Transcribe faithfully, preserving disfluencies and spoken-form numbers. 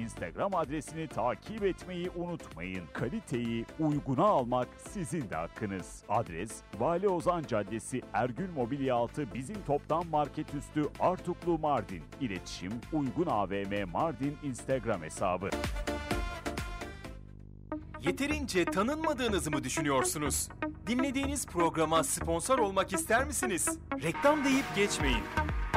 Instagram adresini takip etmeyi unutmayın. Kaliteyi uyguna almak sizin de hakkınız. Adres Vali Ozan Caddesi, Ergül Mobilya Altı, Bizim Toptan Market Üstü, Artuklu, Mardin. İletişim Uygun A V M Mardin Instagram hesabı. Yeterince tanınmadığınızı mı düşünüyorsunuz? Dinlediğiniz programa sponsor olmak ister misiniz? Reklam deyip geçmeyin.